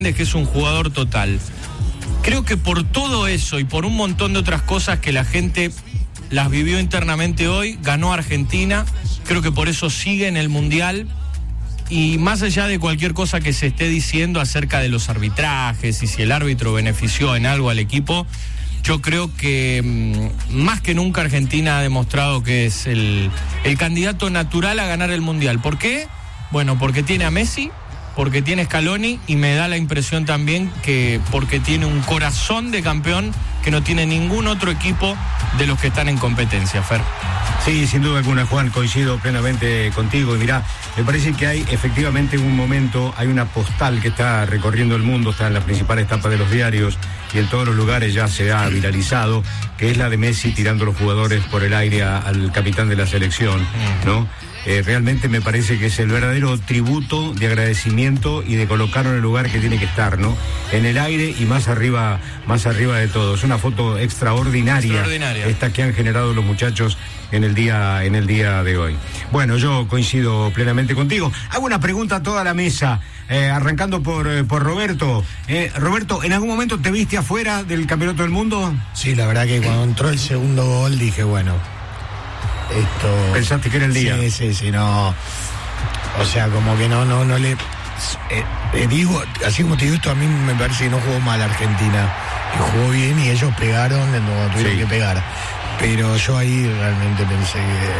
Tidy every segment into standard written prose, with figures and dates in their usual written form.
que es un jugador total. Creo que por todo eso y por un montón de otras cosas que la gente las vivió internamente hoy, ganó Argentina. Creo que por eso sigue en el Mundial. Y más allá de cualquier cosa que se esté diciendo acerca de los arbitrajes y si el árbitro benefició en algo al equipo, yo creo que más que nunca Argentina ha demostrado que es el candidato natural a ganar el Mundial. ¿Por qué? Bueno, porque tiene a Messi, porque tiene Scaloni y me da la impresión también que porque tiene un corazón de campeón que no tiene ningún otro equipo de los que están en competencia, Fer. Sí, sin duda alguna, Juan, coincido plenamente contigo. Y mirá, me parece que hay efectivamente un momento, hay una postal que está recorriendo el mundo, está en la principal etapa de los diarios y en todos los lugares ya se ha viralizado, que es la de Messi tirando a los jugadores por el aire al capitán de la selección, ¿no? Realmente me parece que es el verdadero tributo de agradecimiento y de colocarlo en el lugar que tiene que estar, ¿no? En el aire y más arriba de todo. Es una foto extraordinaria. Esta que han generado los muchachos en el día de hoy. Bueno, yo coincido plenamente contigo. Hago una pregunta a toda la mesa, arrancando por Roberto. Roberto, ¿en algún momento te viste afuera del Campeonato del Mundo? Sí, la verdad que cuando entró el segundo gol dije, bueno, esto... ¿Pensaste que era el día? Sí, no. O sea, como que no le... digo, así como te digo esto, a mí me parece que no jugó mal Argentina, que jugó bien y ellos pegaron cuando tuvieron que pegar. Pero yo ahí realmente pensé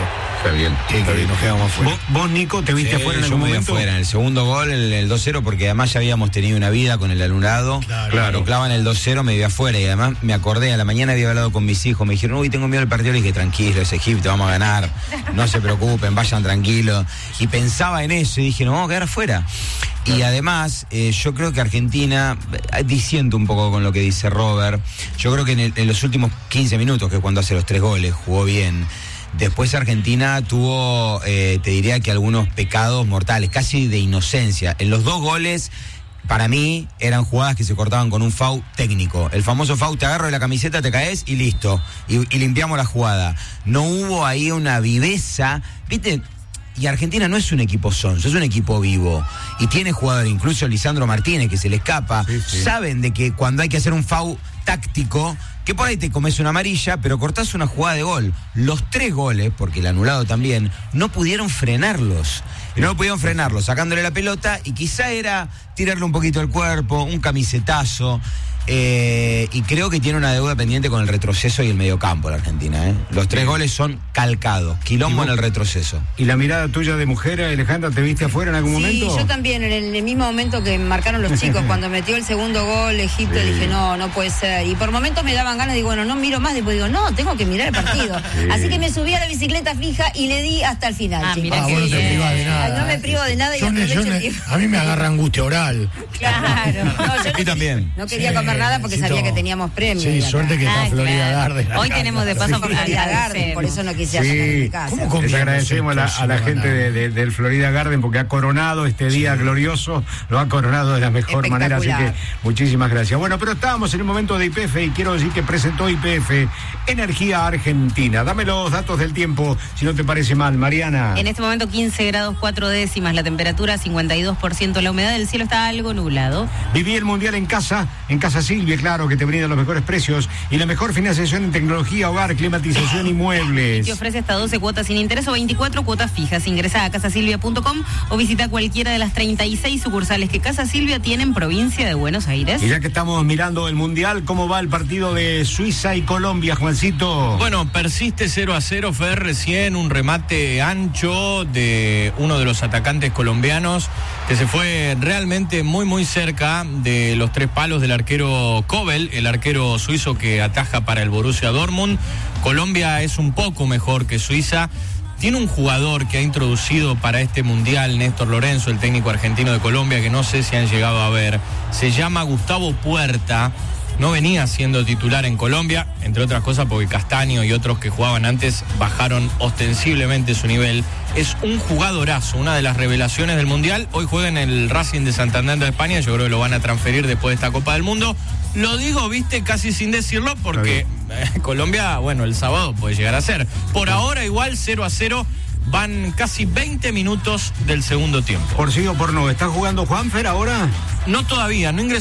que nos quedamos afuera. ¿Vos, Nico, te viste afuera en algún momento? Afuera, en el segundo gol, el 2-0, porque además ya habíamos tenido una vida con el anulado. Claro. Clavan el 2-0, me vi afuera y además me acordé, a la mañana había hablado con mis hijos, me dijeron, uy, tengo miedo del partido, y dije, tranquilo, es Egipto, vamos a ganar, no se preocupen, vayan tranquilos. Y pensaba en eso y dije, nos vamos a quedar afuera. Y además, yo creo que Argentina, disiento un poco con lo que dice Robert, yo creo que en los últimos 15 minutos, que es cuando hace los 3 goles, jugó bien. Después Argentina tuvo, te diría que algunos pecados mortales, casi de inocencia. En los 2 goles, para mí, eran jugadas que se cortaban con un foul técnico. El famoso foul, te agarro de la camiseta, te caes y listo. Y limpiamos la jugada. No hubo ahí una viveza, ¿viste? Y Argentina no es un equipo sonso, es un equipo vivo. Y tiene jugadores, incluso Lisandro Martínez, que se le escapa. Sí. Saben de que cuando hay que hacer un foul táctico, que por ahí te comes una amarilla, pero cortás una jugada de gol. Los 3 goles, porque el anulado también, no pudieron frenarlos. No pudieron frenarlos, sacándole la pelota, y quizá era tirarle un poquito el cuerpo, un camisetazo. Y creo que tiene una deuda pendiente con el retroceso y el mediocampo la Argentina, Los 3 goles son calcados, quilombo en el retroceso. ¿Y la mirada tuya de mujer, Alejandra, te viste afuera en algún momento? Sí, yo también, en el mismo momento que marcaron los chicos, cuando metió el segundo gol Egipto, dije, no puede ser. Y por momentos me daban ganas, digo, bueno, no miro más, después digo, no, tengo que mirar el partido. Así que me subí a la bicicleta fija y le di hasta el final, chicos. Vos no te privás de nada. No me privo de nada y aprovecho el tiempo. A mí me agarra angustia oral. Claro. No, yo también. No quería comer nada porque sabía que teníamos premios. Sí, suerte que está Florida Garden. Hoy tenemos de paso por Florida Garden, por eso no quise hacer en mi casa. Les agradecemos a la gente del Florida Garden porque ha coronado este día glorioso, lo ha coronado de la mejor manera, así que muchísimas gracias. Bueno, pero estábamos en el momento de YPF y quiero decir que presentó YPF Energía Argentina. Dame los datos del tiempo, si no te parece mal, Mariana. En este momento 15 grados 4 décimas, la temperatura 52%, la humedad del cielo está algo nublado. Viví el Mundial en Casa Silvia, claro, que te brinda los mejores precios y la mejor financiación en tecnología, hogar, climatización y muebles. Te ofrece hasta 12 cuotas sin interés o 24 cuotas fijas. Ingresa a casasilvia.com o visita cualquiera de las 36 sucursales que Casa Silvia tiene en provincia de Buenos Aires. Y ya que estamos mirando el Mundial, ¿cómo va el partido de Suiza y Colombia, Juancito? Bueno, persiste 0-0, Fer, recién un remate ancho de uno de los atacantes colombianos que se fue realmente muy cerca de los 3 palos del arquero Kobel, el arquero suizo que ataja para el Borussia Dortmund. Colombia es un poco mejor que Suiza. Tiene un jugador que ha introducido para este Mundial, Néstor Lorenzo, el técnico argentino de Colombia, que no sé si han llegado a ver. Se llama Gustavo Puerta. No venía siendo titular en Colombia, entre otras cosas porque Castaño y otros que jugaban antes bajaron ostensiblemente su nivel. Es un jugadorazo, una de las revelaciones del Mundial. Hoy juega en el Racing de Santander de España, yo creo que lo van a transferir después de esta Copa del Mundo. Lo digo, viste, casi sin decirlo, porque Colombia, bueno, el sábado puede llegar a ser. Por ahora igual 0-0 Van casi 20 minutos del segundo tiempo. Por sí o por no, ¿está jugando Juanfer ahora? No todavía, no ingresó.